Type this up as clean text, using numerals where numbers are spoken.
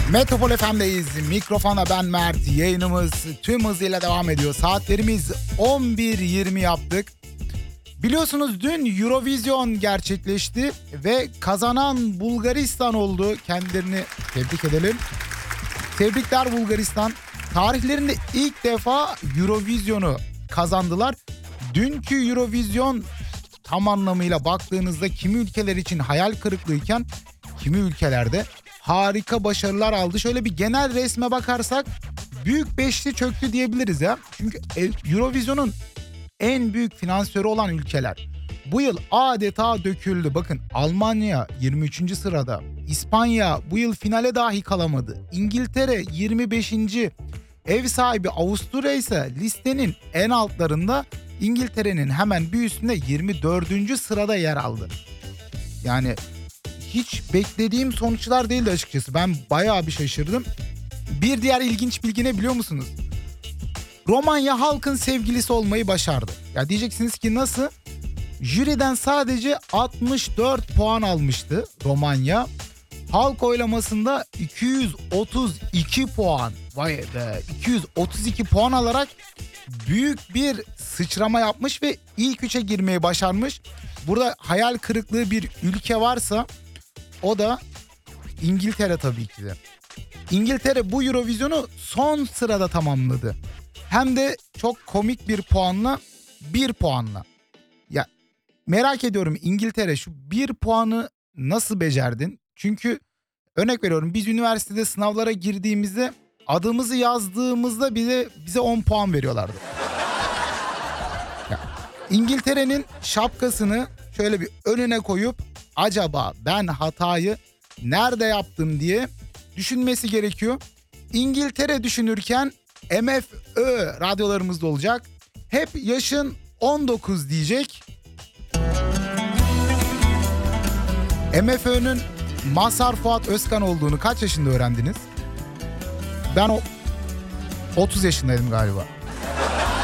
Metropol FM'deyiz. Mikrofona ben Mert. Yayınımız tüm hızıyla devam ediyor. Saatlerimiz 11.20 yaptık. Biliyorsunuz dün Eurovision gerçekleşti ve kazanan Bulgaristan oldu. Kendilerini tebrik edelim. Tebrikler Bulgaristan. Tarihlerinde ilk defa Eurovision'u kazandılar. Dünkü Eurovision tam anlamıyla baktığınızda kimi ülkeler için hayal kırıklığıyken kimi ülkelerde harika başarılar aldı. Şöyle bir genel resme bakarsak büyük beşli çöktü diyebiliriz ya. Çünkü Eurovision'un en büyük finansörü olan ülkeler bu yıl adeta döküldü. Bakın Almanya 23. sırada. İspanya bu yıl finale dahi kalamadı. İngiltere 25. Ev sahibi Avusturya ise listenin en altlarında. İngiltere'nin hemen bir üstünde 24. sırada yer aldı. Yani hiç beklediğim sonuçlar değildi açıkçası. Ben bayağı bir şaşırdım. Bir diğer ilginç bilgi ne biliyor musunuz? Romanya halkın sevgilisi olmayı başardı. Ya diyeceksiniz ki nasıl? Jüriden sadece 64 puan almıştı Romanya. Halk oylamasında 232 puan. Vay be, 232 puan alarak büyük bir sıçrama yapmış ve ilk üçe girmeyi başarmış. Burada hayal kırıklığı bir ülke varsa o da İngiltere tabii ki de. İngiltere bu Eurovision'u son sırada tamamladı. Hem de çok komik bir puanla, 1 puanla. Ya merak ediyorum İngiltere şu 1 puanı nasıl becerdin? Çünkü örnek veriyorum biz üniversitede sınavlara girdiğimizde adımızı yazdığımızda bize 10 puan veriyorlardı. Ya, İngiltere'nin şapkasını şöyle bir önüne koyup acaba ben hatayı nerede yaptım diye düşünmesi gerekiyor. İngiltere düşünürken MFÖ radyolarımızda olacak. Hep yaşın 19 diyecek. MFÖ'nün Mazhar Fuat Özkan olduğunu kaç yaşında öğrendiniz? Ben 30 yaşındaydım galiba.